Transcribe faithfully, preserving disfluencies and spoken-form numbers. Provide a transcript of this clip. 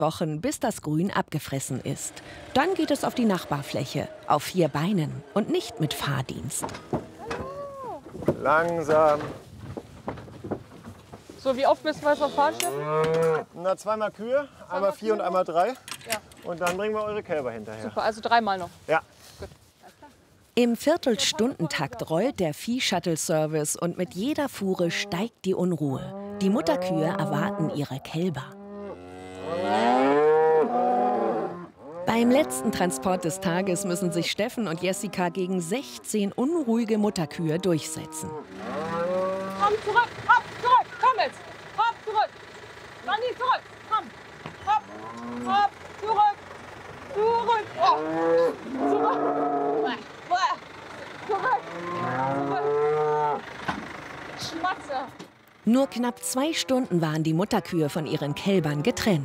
Wochen, bis das Grün abgefressen ist. Dann geht es auf die Nachbarfläche, auf vier Beinen und nicht mit Fahrdienst. Langsam. So, wie oft müssen wir jetzt auf Fahrschiff? Na, zweimal Kühe, einmal vier und einmal drei. Ja. Und dann bringen wir eure Kälber hinterher. Super, also dreimal noch. Ja. Im Viertelstundentakt rollt der Vieh-Shuttle-Service und mit jeder Fuhre steigt die Unruhe. Die Mutterkühe erwarten ihre Kälber. Beim letzten Transport des Tages müssen sich Steffen und Jessica gegen sechzehn unruhige Mutterkühe durchsetzen. Komm zurück, hopp, zurück, komm jetzt. Hopp, zurück. Dani, zurück, komm. Hopp, hopp, zurück, zurück. Oh. Zurück. Zurück. Zurück. Schmatzer. Nur knapp zwei Stunden waren die Mutterkühe von ihren Kälbern getrennt.